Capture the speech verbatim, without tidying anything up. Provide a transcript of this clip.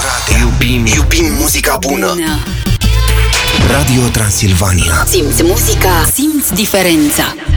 Oradea. Iubim, iubim muzica bună. Radio Transilvania. Simți muzica, simți diferența.